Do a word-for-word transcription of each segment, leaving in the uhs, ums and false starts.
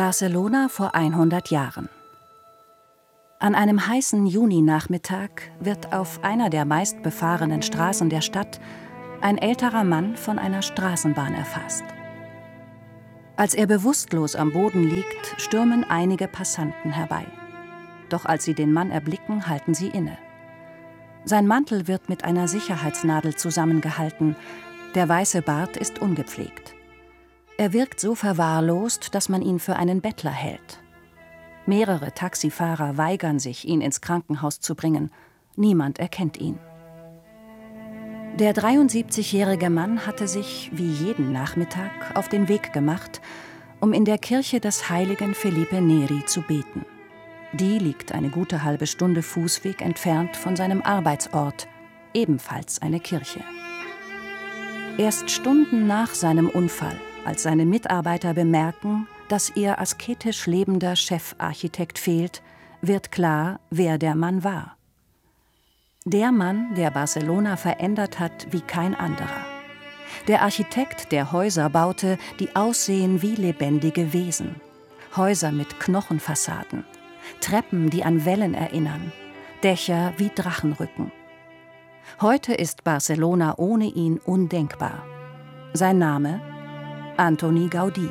Barcelona vor hundert Jahren. An einem heißen Juninachmittag wird auf einer der meistbefahrenen Straßen der Stadt ein älterer Mann von einer Straßenbahn erfasst. Als er bewusstlos am Boden liegt, stürmen einige Passanten herbei. Doch als sie den Mann erblicken, halten sie inne. Sein Mantel wird mit einer Sicherheitsnadel zusammengehalten, der weiße Bart ist ungepflegt. Er wirkt so verwahrlost, dass man ihn für einen Bettler hält. Mehrere Taxifahrer weigern sich, ihn ins Krankenhaus zu bringen. Niemand erkennt ihn. Der dreiundsiebzigjährige Mann hatte sich, wie jeden Nachmittag, auf den Weg gemacht, um in der Kirche des heiligen Felipe Neri zu beten. Die liegt eine gute halbe Stunde Fußweg entfernt von seinem Arbeitsort, ebenfalls eine Kirche. Erst Stunden nach seinem Unfall, als seine Mitarbeiter bemerken, dass ihr asketisch lebender Chefarchitekt fehlt, wird klar, wer der Mann war. Der Mann, der Barcelona verändert hat wie kein anderer. Der Architekt, der Häuser baute, die aussehen wie lebendige Wesen. Häuser mit Knochenfassaden, Treppen, die an Wellen erinnern, Dächer wie Drachenrücken. Heute ist Barcelona ohne ihn undenkbar. Sein Name? Antoni Gaudí.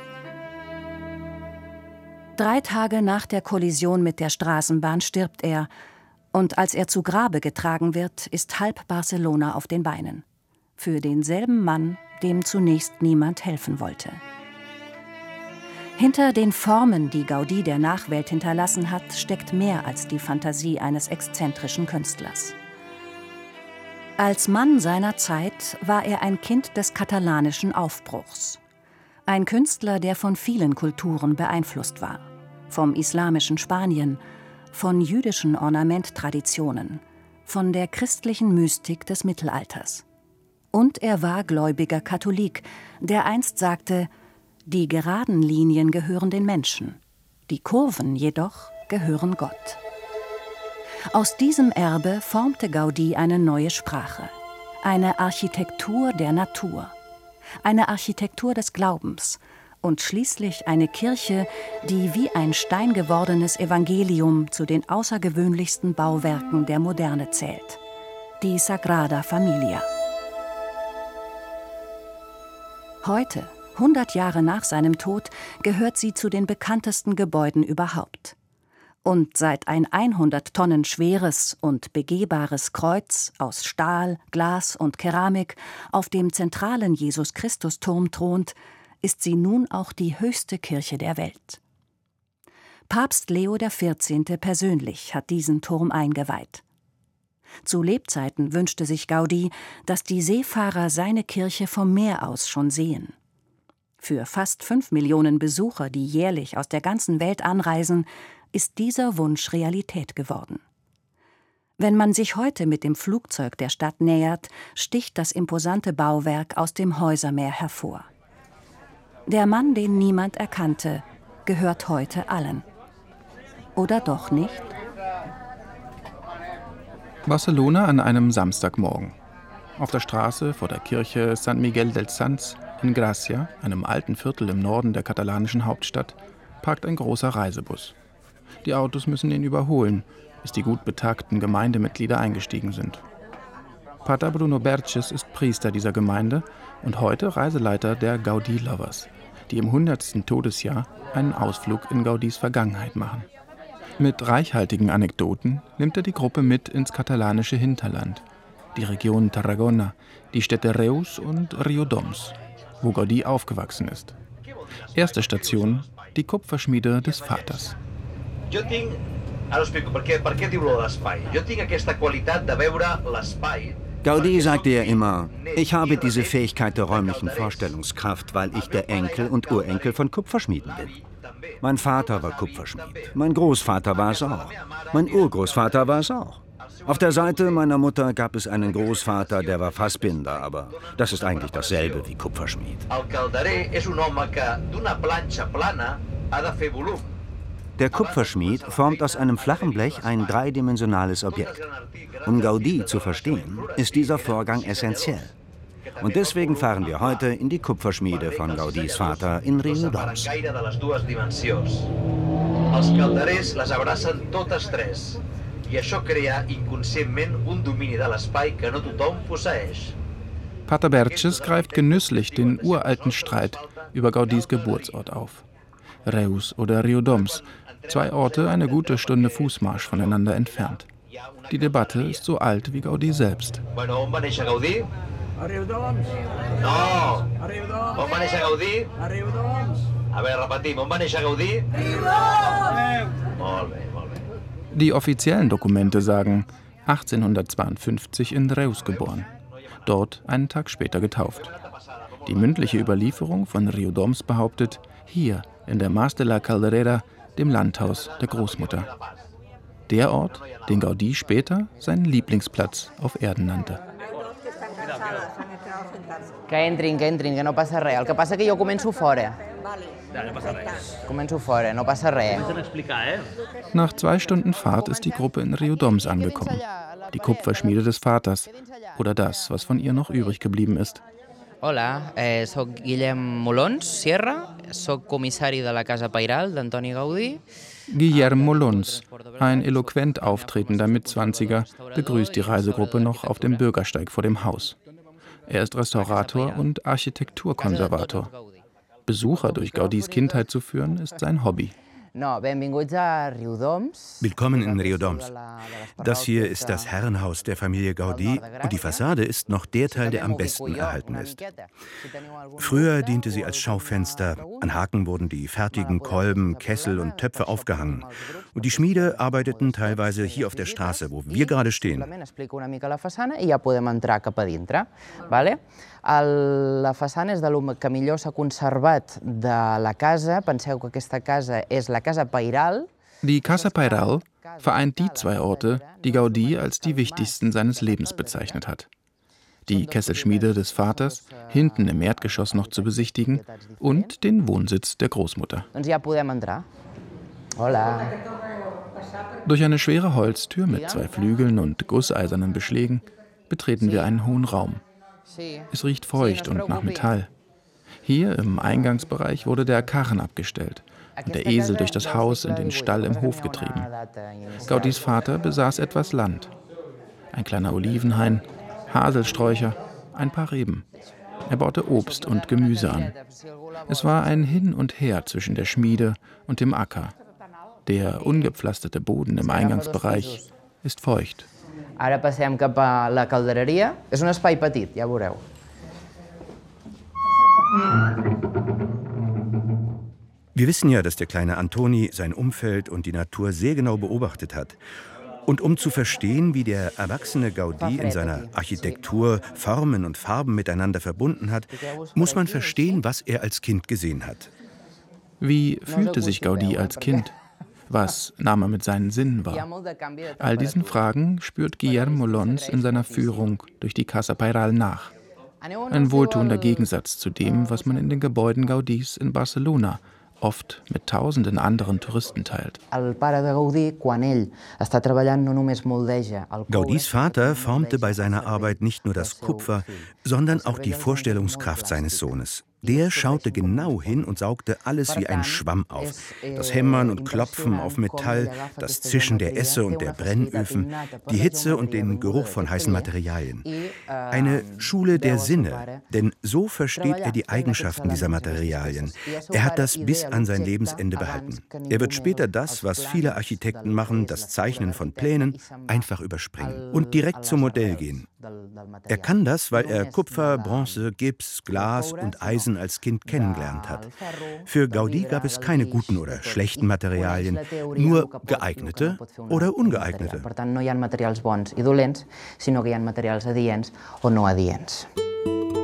Drei Tage nach der Kollision mit der Straßenbahn stirbt er, und als er zu Grabe getragen wird, ist halb Barcelona auf den Beinen. Für denselben Mann, dem zunächst niemand helfen wollte. Hinter den Formen, die Gaudí der Nachwelt hinterlassen hat, steckt mehr als die Fantasie eines exzentrischen Künstlers. Als Mann seiner Zeit war er ein Kind des katalanischen Aufbruchs. Ein Künstler, der von vielen Kulturen beeinflusst war. Vom islamischen Spanien, von jüdischen Ornamenttraditionen, von der christlichen Mystik des Mittelalters. Und er war gläubiger Katholik, der einst sagte, die geraden Linien gehören den Menschen, die Kurven jedoch gehören Gott. Aus diesem Erbe formte Gaudí eine neue Sprache, eine Architektur der Natur, eine Architektur des Glaubens und schließlich eine Kirche, die wie ein steingewordenes Evangelium zu den außergewöhnlichsten Bauwerken der Moderne zählt, die Sagrada Familia. Heute, hundert Jahre nach seinem Tod, gehört sie zu den bekanntesten Gebäuden überhaupt. Und seit ein hundert Tonnen schweres und begehbares Kreuz aus Stahl, Glas und Keramik auf dem zentralen Jesus-Christus-Turm thront, ist sie nun auch die höchste Kirche der Welt. Papst Leo der Vierzehnte persönlich hat diesen Turm eingeweiht. Zu Lebzeiten wünschte sich Gaudí, dass die Seefahrer seine Kirche vom Meer aus schon sehen. Für fast fünf Millionen Besucher, die jährlich aus der ganzen Welt anreisen, ist dieser Wunsch Realität geworden. Wenn man sich heute mit dem Flugzeug der Stadt nähert, sticht das imposante Bauwerk aus dem Häusermeer hervor. Der Mann, den niemand erkannte, gehört heute allen. Oder doch nicht? Barcelona an einem Samstagmorgen. Auf der Straße vor der Kirche San Miguel dels Sants in Gracia, einem alten Viertel im Norden der katalanischen Hauptstadt, parkt ein großer Reisebus. Die Autos müssen ihn überholen, bis die gut betagten Gemeindemitglieder eingestiegen sind. Pater Bruno Berches ist Priester dieser Gemeinde und heute Reiseleiter der Gaudí Lovers, die im hundertsten Todesjahr einen Ausflug in Gaudís Vergangenheit machen. Mit reichhaltigen Anekdoten nimmt er die Gruppe mit ins katalanische Hinterland, die Region Tarragona, die Städte Reus und Riudoms, wo Gaudí aufgewachsen ist. Erste Station, die Kupferschmiede des Vaters. Jo tinc, ara explico, per què, per què diu l'espai? Jo tinc aquesta qualitat de veure l'espai. Gaudí sagte ja immer, ich habe diese Fähigkeit der räumlichen Vorstellungskraft, weil ich der Enkel und Urenkel von Kupferschmieden bin. Mein Vater war Kupferschmied, mein Großvater war es auch, mein Urgroßvater war es auch. Auf der Seite meiner Mutter gab es einen Großvater, der war Fassbinder, aber das ist eigentlich dasselbe wie Kupferschmied. El calderer és un home que d'una planxa plana ha de fer volum. Der Kupferschmied formt aus einem flachen Blech ein dreidimensionales Objekt. Um Gaudí zu verstehen, ist dieser Vorgang essentiell. Und deswegen fahren wir heute in die Kupferschmiede von Gaudís Vater in Riudoms. Els calderers les abracen totes tres i això crea inconscientment un domini de l'espai que no tothom posseeix. Pater Berches greift genüsslich den uralten Streit über Gaudís Geburtsort auf. Reus oder Riudoms, zwei Orte eine gute Stunde Fußmarsch voneinander entfernt. Die Debatte ist so alt wie Gaudí selbst. Bueno, on va néixer Gaudí? A Riudoms. No! A Riudoms. On va néixer Gaudí? A Riudoms. A veure, repetim, on va néixer Gaudí? Riudoms! Molt bé, molt bé. Die offiziellen Dokumente sagen achtzehnhundertzweiundfünfzig in Reus geboren, dort einen Tag später getauft. Die mündliche Überlieferung von Riudoms behauptet, hier in der Mas de la Calderera, dem Landhaus der Großmutter. Der Ort, den Gaudí später seinen Lieblingsplatz auf Erden nannte. Que entrin, que entrin, que no passa res. El que passa que jo començo fora. Començo fora, no passa res. Nach zwei Stunden Fahrt ist die Gruppe in Riudoms angekommen. Die Kupferschmiede des Vaters oder das, was von ihr noch übrig geblieben ist. Hola, eh, soc Guillem Molons Sierra, soc comissari de la Casa Pairal d'Antoni Gaudí. Guillermo Molons, ein eloquent auftretender Mitzwanziger, begrüßt die Reisegruppe noch auf dem Bürgersteig vor dem Haus. Er ist Restaurator und Architekturkonservator. Besucher durch Gaudís Kindheit zu führen, ist sein Hobby. Willkommen in Riudoms. Das hier ist das Herrenhaus der Familie Gaudí und die Fassade ist noch der Teil, der am besten erhalten ist. Früher diente sie als Schaufenster. An Haken wurden die fertigen Kolben, Kessel und Töpfe aufgehangen. Und die Schmiede arbeiteten teilweise hier auf der Straße, wo wir gerade stehen. La façana és del que millor s'ha conservat de la casa. Penseu que aquesta casa és la Casa Pairal. Die Casa Pairal vereint die zwei Orte, die Gaudí als die wichtigsten seines Lebens bezeichnet hat. Die Kesselschmiede des Vaters, hinten im Erdgeschoss noch zu besichtigen, und den Wohnsitz der Großmutter. Doncs ja podem entrar. Hola. Durch eine schwere Holztür mit zwei Flügeln und gusseisernen Beschlägen betreten wir einen hohen Raum. Es riecht feucht und nach Metall. Hier im Eingangsbereich wurde der Karren abgestellt und der Esel durch das Haus in den Stall im Hof getrieben. Gaudís Vater besaß etwas Land. Ein kleiner Olivenhain, Haselsträucher, ein paar Reben. Er baute Obst und Gemüse an. Es war ein Hin und Her zwischen der Schmiede und dem Acker. Der ungepflasterte Boden im Eingangsbereich ist feucht. Ara passem cap a la caldereria. És un espai petit, ja veureu. Wir wissen ja, dass der kleine Antoni sein Umfeld und die Natur sehr genau beobachtet hat. Und um zu verstehen, wie der erwachsene Gaudí in seiner Architektur Formen und Farben miteinander verbunden hat, muss man verstehen, was er als Kind gesehen hat. Wie fühlte sich Gaudí als Kind? Was nahm er mit seinen Sinnen wahr? All diesen Fragen spürt Guillermo Molons in seiner Führung durch die Casa Pairal nach. Ein wohltuender Gegensatz zu dem, was man in den Gebäuden Gaudís in Barcelona oft mit tausenden anderen Touristen teilt. Gaudís Vater formte bei seiner Arbeit nicht nur das Kupfer, sondern auch die Vorstellungskraft seines Sohnes. Der schaute genau hin und saugte alles wie ein Schwamm auf. Das Hämmern und Klopfen auf Metall, das Zischen der Esse und der Brennöfen, die Hitze und den Geruch von heißen Materialien. Eine Schule der Sinne, denn so versteht er die Eigenschaften dieser Materialien. Er hat das bis an sein Lebensende behalten. Er wird später das, was viele Architekten machen, das Zeichnen von Plänen, einfach überspringen und direkt zum Modell gehen. Er kann das, weil er Kupfer, Bronze, Gips, Glas und Eisen als Kind kennengelernt hat. Für Gaudí gab es keine guten oder schlechten Materialien, nur geeignete oder ungeeignete. Per tant, no hi ha materials bons i dolents, sinó que hi ha materials adients o no adients.